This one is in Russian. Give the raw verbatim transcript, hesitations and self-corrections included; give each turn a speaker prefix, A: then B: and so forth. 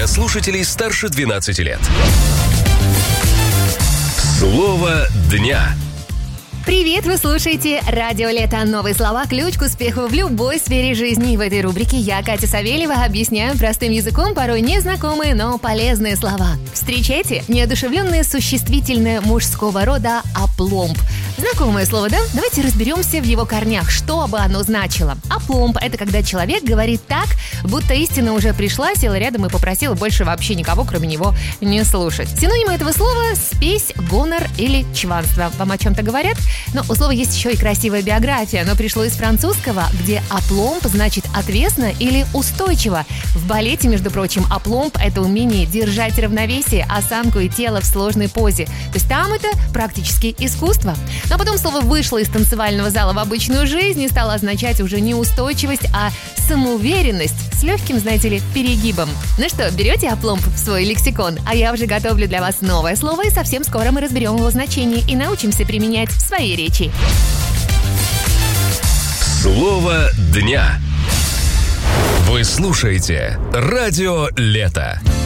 A: для слушателей старше двенадцати лет. Слово дня.
B: Привет, вы слушаете «Радио Лето». Новые слова – ключ к успеху в любой сфере жизни. В этой рубрике я, Катя Савельева, объясняю простым языком порой незнакомые, но полезные слова. Встречайте неодушевленное существительное мужского рода «опломб». Знакомое слово, да? Давайте разберемся в его корнях, что бы оно значило. Опломб – это когда человек говорит так, будто истина уже пришла, села рядом и попросила больше вообще никого, кроме него, не слушать. Синонимы этого слова – спесь, гонор или чванство. Вам о чем-то говорят? Но у слова есть еще и красивая биография. Оно пришло из французского, где опломб значит отвесно или устойчиво. В балете, между прочим, опломб – это умение держать равновесие, осанку и тело в сложной позе. То есть там это практически искусство. Но потом слово вышло из танцевального зала в обычную жизнь и стало означать уже не устойчивость, а самоуверенность с легким, знаете ли, перегибом. Ну что, берете опломб в свой лексикон? А я уже готовлю для вас новое слово, и совсем скоро мы разберем его значение и научимся применять в своей речи.
A: Слово дня. Вы слушаете «Радио Лето».